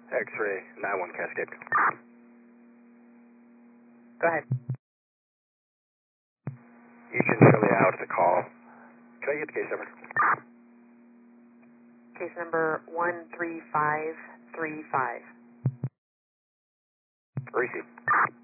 X-ray 9-1 Cascade. Go ahead. You can show me out the call. Can I get the case number? Case number 13535. Receive.